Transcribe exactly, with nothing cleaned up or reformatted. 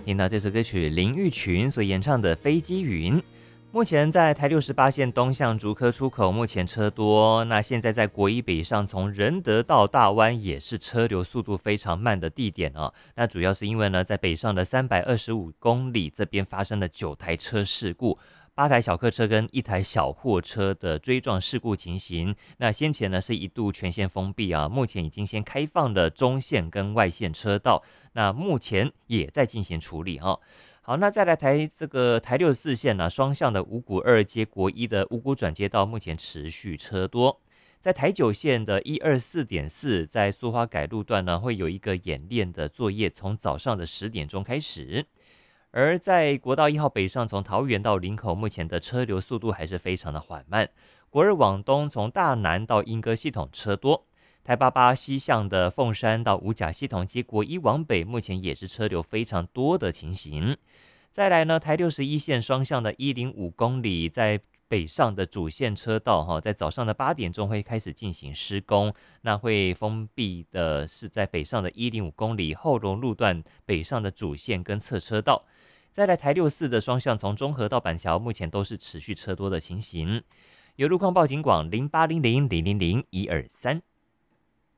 听到这首歌曲林玉群所演唱的《飞机云》。目前在台六十八线东向竹科出口，目前车多。那现在在国一北上，从仁德到大湾也是车流速度非常慢的地点哦。那主要是因为呢，在北上的三百二十五公里这边发生了九台车事故。八台小客车跟一台小货车的追撞事故情形，那先前呢是一度全线封闭啊，目前已经先开放了中线跟外线车道，那目前也在进行处理哦。好，那再来台这个台六四线呢、啊，双向的五股二接国一的五股转接道目前持续车多。在台九线的一二四点四，在苏花改路段呢，会有一个演练的作业，从早上的十点钟开始。而在国道一号北上，从桃园到林口，目前的车流速度还是非常的缓慢。国二往东，从大南到莺歌系统车多。台八八西向的凤山到五甲系统接国一往北，目前也是车流非常多的情形。再来呢，台六十一线双向的一零五公里，在北上的主线车道哈，在早上的八点钟会开始进行施工，那会封闭的是在北上的一零五公里后龙路段北上的主线跟侧车道。再来台六四的双向，从中和到板桥，目前都是持续车多的情形。有路况报警广零八零零零零零一二三。